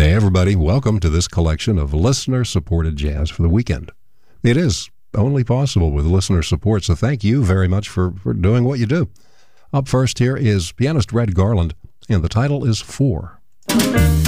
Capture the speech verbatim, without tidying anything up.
Hey, everybody. Welcome to this collection of listener-supported jazz for the weekend. It is only possible with listener support, so thank you very much for, for doing what you do. Up first here is pianist Red Garland, and the title is Four.